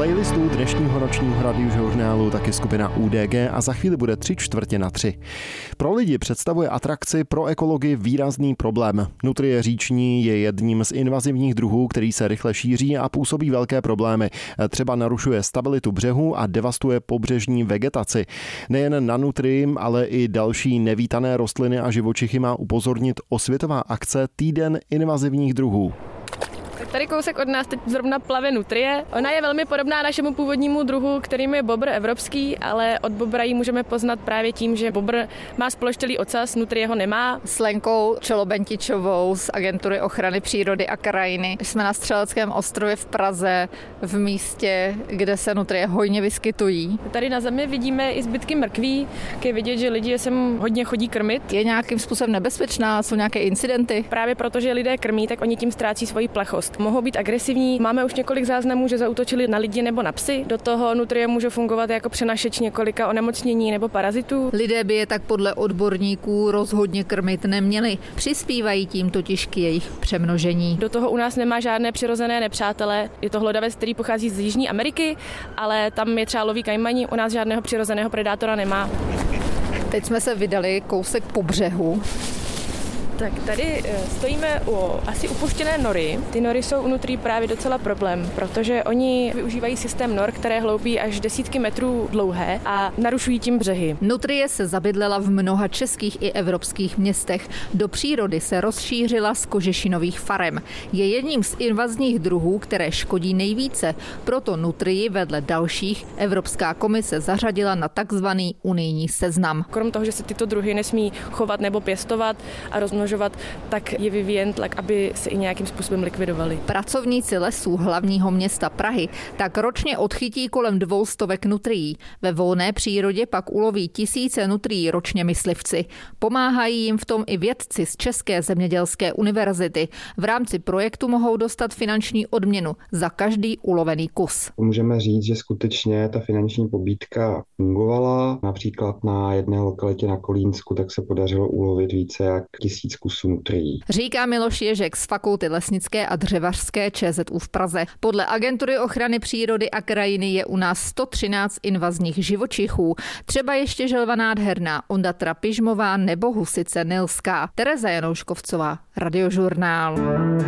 playlistu dnešního nočního radiožurnálu taky skupina UDG a za chvíli bude 3:45. Pro lidi představuje atrakci, pro ekologii výrazný problém. Nutrie říční je jedním z invazivních druhů, který se rychle šíří a působí velké problémy. Třeba narušuje stabilitu břehu a devastuje pobřežní vegetaci. Nejen na nutrii, ale i další nevítané rostliny a živočichy má upozornit osvětová akce Týden invazivních druhů. Tady kousek od nás teď zrovna plave nutrie. Ona je velmi podobná našemu původnímu druhu, kterým je bobr evropský, ale od bobra ji můžeme poznat právě tím, že bobr má sploštělý ocas, nutrie ho nemá. S Lenkou Čelobentičovou z Agentury ochrany přírody a krajiny jsme na Střeleckém ostrově v Praze, v místě, kde se nutrie hojně vyskytují. Tady na zemi vidíme i zbytky mrkví, je vidět, že lidi sem hodně chodí krmit. Je nějakým způsobem nebezpečná, jsou nějaké incidenty? Právě protože lidé krmí, tak oni tím ztrácí svoji plechost. Mohou být agresivní. Máme už několik záznamů, že zaútočili na lidi nebo na psy. Do toho nutrie může fungovat jako přenašeč několika onemocnění nebo parazitů. Lidé by je tak podle odborníků rozhodně krmit neměli. Přispívají tím totiž k jejich přemnožení. Do toho u nás nemá žádné přirozené nepřátele. Je to hlodavec, který pochází z Jižní Ameriky, ale tam je třeba loví kajmani. U nás žádného přirozeného predátora nemá. Teď jsme se vydali kousek po břehu. Tak tady stojíme u asi upuštěné nory. Ty nory jsou u nutrí právě docela problém, protože oni využívají systém nor, které hloubí až desítky metrů dlouhé a narušují tím břehy. Nutrie se zabydlela v mnoha českých i evropských městech. Do přírody se rozšířila z kožešinových farem. Je jedním z invazních druhů, které škodí nejvíce. Proto nutrii vedle dalších Evropská komise zařadila na takzvaný unijní seznam. Krom toho, že se tyto druhy nesmí chovat nebo pěstovat a rozmnožovat, tak je vyvíjen tlak, aby se i nějakým způsobem likvidovali. Pracovníci lesů hlavního města Prahy tak ročně odchytí kolem 200 nutrií. Ve volné přírodě pak uloví tisíce nutrií ročně myslivci. Pomáhají jim v tom i vědci z České zemědělské univerzity. V rámci projektu mohou dostat finanční odměnu za každý ulovený kus. Můžeme říct, že skutečně ta finanční pobídka fungovala. Například na jedné lokalitě na Kolínsku tak se podařilo ulovit více jak 1000 kusů nutrií. Říká Miloš Ježek z Fakulty lesnické a dřevařské ČZÚ v Praze. Podle Agentury ochrany přírody a krajiny je u nás 113 invazních živočichů. Třeba ještě želva nádherná, ondatra pyžmová nebo husice nilská. Tereza Janouškovcová, Radiožurnál.